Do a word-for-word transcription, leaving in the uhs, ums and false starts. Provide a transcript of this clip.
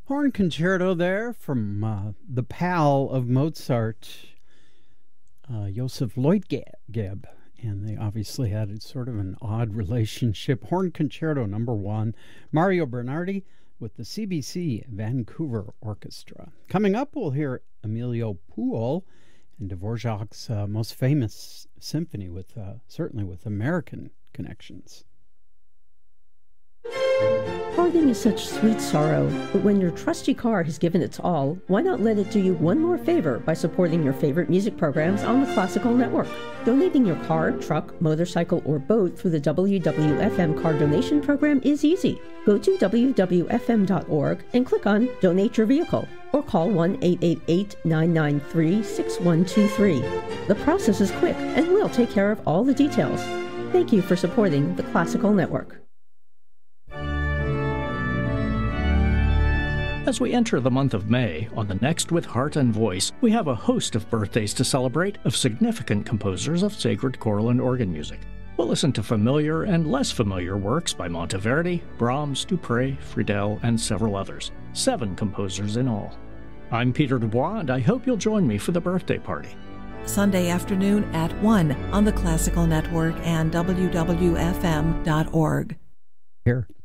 Horn concerto there from uh, the pal of Mozart, uh, Joseph Leutgeb. And they obviously had sort of an odd relationship. Horn concerto number one, Mario Bernardi with the C B C Vancouver Orchestra. Coming up, we'll hear Emilio Puol and Dvorak's uh, most famous symphony, with uh, certainly with American connections. Parting is such sweet sorrow, but when your trusty car has given its all, why not let it do you one more favor by supporting your favorite music programs on the Classical Network? Donating your car, truck, motorcycle, or boat through the W W F M car donation program is easy. Go to W W F M dot org and click on Donate Your Vehicle, or call one eight eight eight, nine nine three, six one two three. The process is quick, and we'll take care of all the details. Thank you for supporting the Classical Network. As we enter the month of May, on the Next with Heart and Voice, we have a host of birthdays to celebrate of significant composers of sacred choral and organ music. We'll listen to familiar and less familiar works by Monteverdi, Brahms, Dupre, Friedel, and several others. Seven composers in all. I'm Peter Dubois, and I hope you'll join me for the birthday party. Sunday afternoon at one on the Classical Network and W W F M dot org. Here.